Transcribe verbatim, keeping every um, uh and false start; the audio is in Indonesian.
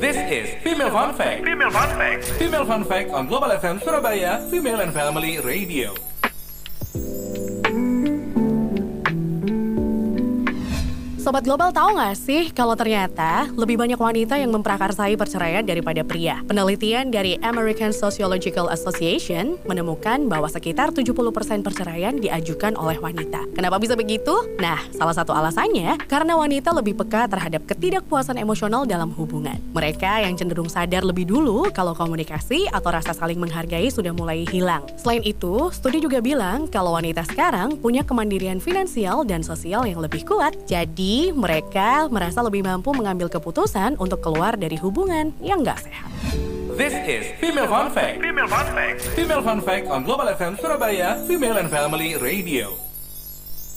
This is Female Fun Fact. Female Fun Fact. Female Fun Fact on Global F M Surabaya, Female and Family Radio. Sobat Global, tahu nggak sih kalau ternyata lebih banyak wanita yang memprakarsai perceraian daripada pria? Penelitian dari American Sociological Association menemukan bahwa sekitar tujuh puluh persen perceraian diajukan oleh wanita. Kenapa bisa begitu? Nah, salah satu alasannya karena wanita lebih peka terhadap ketidakpuasan emosional dalam hubungan. Mereka yang cenderung sadar lebih dulu kalau komunikasi atau rasa saling menghargai sudah mulai hilang. Selain itu, studi juga bilang kalau wanita sekarang punya kemandirian finansial dan sosial yang lebih kuat. Jadi, mereka merasa lebih mampu mengambil keputusan untuk keluar dari hubungan yang nggak sehat. This is Female Fun Fact. Female Fun Fact. Female Fun Fact on Global F M Surabaya, Female and Family Radio.